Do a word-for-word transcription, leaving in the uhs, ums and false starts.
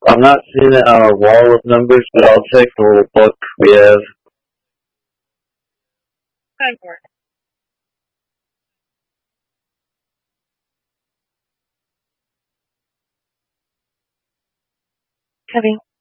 I'm not seeing it on our wall of numbers, but I'll check the little book we have. Time for it. Kevin.